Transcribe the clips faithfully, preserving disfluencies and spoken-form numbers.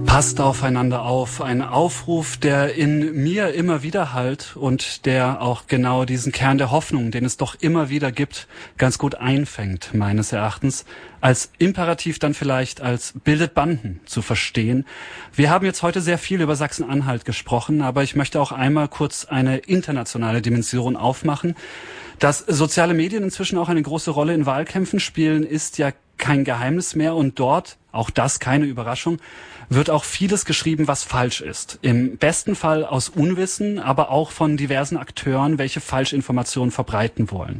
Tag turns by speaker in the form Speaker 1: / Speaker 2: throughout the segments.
Speaker 1: Passt aufeinander auf. Ein Aufruf, der in mir immer wieder hallt und der auch genau diesen Kern der Hoffnung, den es doch immer wieder gibt, ganz gut einfängt, meines Erachtens. Als Imperativ dann vielleicht als bildet Banden zu verstehen. Wir haben jetzt heute sehr viel über Sachsen-Anhalt gesprochen, aber ich möchte auch einmal kurz eine internationale Dimension aufmachen. Dass soziale Medien inzwischen auch eine große Rolle in Wahlkämpfen spielen, ist ja kein Geheimnis mehr und dort, auch das keine Überraschung, wird auch vieles geschrieben, was falsch ist. Im besten Fall aus Unwissen, aber auch von diversen Akteuren, welche Falschinformationen verbreiten wollen.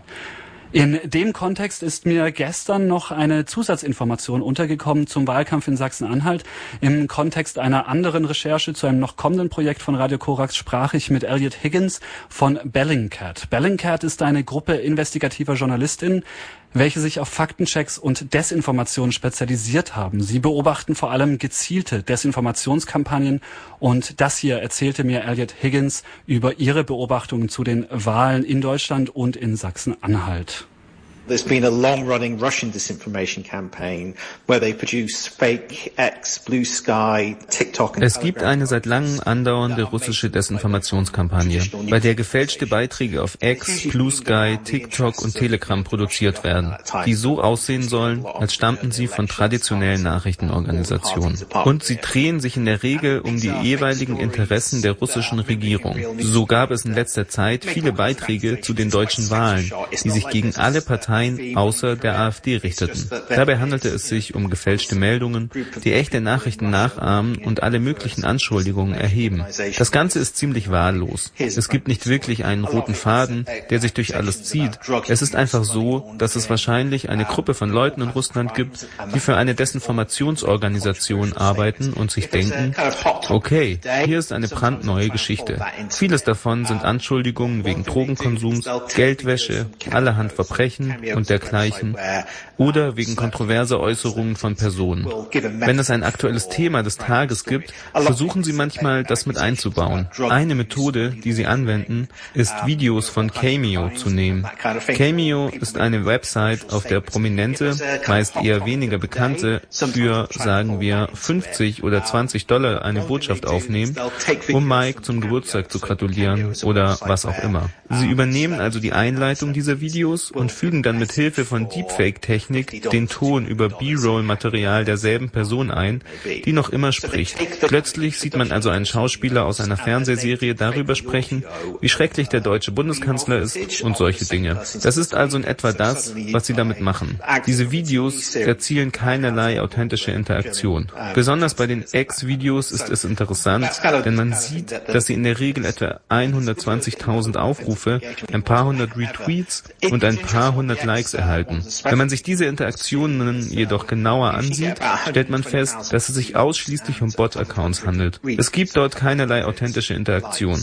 Speaker 1: In dem Kontext ist mir gestern noch eine Zusatzinformation untergekommen zum Wahlkampf in Sachsen-Anhalt. Im Kontext einer anderen Recherche zu einem noch kommenden Projekt von Radio Korax sprach ich mit Elliot Higgins von Bellingcat. Bellingcat ist eine Gruppe investigativer JournalistInnen, welche sich auf Faktenchecks und Desinformation spezialisiert haben. Sie beobachten vor allem gezielte Desinformationskampagnen und das hier erzählte mir Elliot Higgins über ihre Beobachtungen zu den Wahlen in Deutschland und in Sachsen-Anhalt.
Speaker 2: There's been a long-running Russian disinformation campaign where they produce fake X, Blue Sky, TikTok.
Speaker 3: Es gibt eine seit langem andauernde russische Desinformationskampagne, bei der gefälschte Beiträge auf X, Blue Sky, TikTok und Telegram produziert werden, die so aussehen sollen, als stammten sie von traditionellen Nachrichtenorganisationen. Und sie drehen sich in der Regel um die jeweiligen Interessen der russischen Regierung. So gab es in letzter Zeit viele Beiträge zu den deutschen Wahlen, die sich gegen alle Parteien außer der AfD richteten. Dabei handelte es sich um gefälschte Meldungen, die echte Nachrichten nachahmen und alle möglichen Anschuldigungen erheben. Das Ganze ist ziemlich wahllos. Es gibt nicht wirklich einen roten Faden, der sich durch alles zieht. Es ist einfach so, dass es wahrscheinlich eine Gruppe von Leuten in Russland gibt, die für eine Desinformationsorganisation arbeiten und sich denken, okay, hier ist eine brandneue Geschichte. Vieles davon sind Anschuldigungen wegen Drogenkonsums, Geldwäsche, allerhand Verbrechen und dergleichen oder wegen kontroverser Äußerungen von Personen. Wenn es ein aktuelles Thema des Tages gibt, versuchen sie manchmal, das mit einzubauen. Eine Methode, die sie anwenden, ist Videos von Cameo zu nehmen. Cameo ist eine Website, auf der Prominente, meist eher weniger Bekannte, für, sagen wir, fünfzig oder zwanzig Dollar eine Botschaft aufnehmen, um Mike zum Geburtstag zu gratulieren oder was auch immer. Sie übernehmen also die Einleitung dieser Videos und fügen dann mit Hilfe von Deepfake-Technik den Ton über B-Roll-Material derselben Person ein, die noch immer spricht. Plötzlich sieht man also einen Schauspieler aus einer Fernsehserie darüber sprechen, wie schrecklich der deutsche Bundeskanzler ist und solche Dinge. Das ist also in etwa das, was sie damit machen. Diese Videos erzielen keinerlei authentische Interaktion. Besonders bei den X-Videos ist es interessant, denn man sieht, dass sie in der Regel etwa hundertzwanzigtausend Aufrufe, ein paar hundert Retweets und ein paar hundert Likes erhalten. Wenn man sich diese Interaktionen jedoch genauer ansieht, stellt man fest, dass es sich ausschließlich um Bot-Accounts handelt. Es gibt dort keinerlei authentische Interaktion.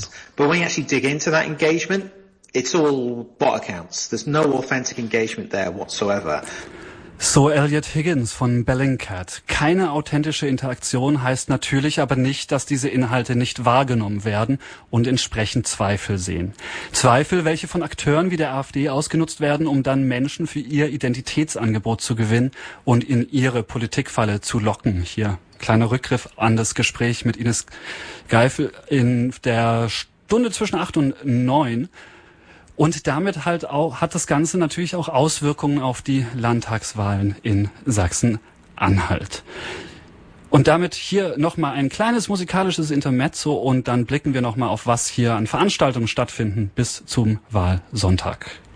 Speaker 2: It's all bot accounts. There's no authentic engagement there whatsoever.
Speaker 1: So Elliot Higgins von Bellingcat. Keine authentische Interaktion heißt natürlich aber nicht, dass diese Inhalte nicht wahrgenommen werden und entsprechend Zweifel sehen. Zweifel, welche von Akteuren wie der AfD ausgenutzt werden, um dann Menschen für ihr Identitätsangebot zu gewinnen und in ihre Politikfalle zu locken. Hier kleiner Rückgriff an das Gespräch mit Ines Geifel in der Stunde zwischen acht und neun. Und damit halt auch, hat das Ganze natürlich auch Auswirkungen auf die Landtagswahlen in Sachsen-Anhalt. Und damit hier nochmal ein kleines musikalisches Intermezzo und dann blicken wir nochmal auf was hier an Veranstaltungen stattfinden bis zum Wahlsonntag.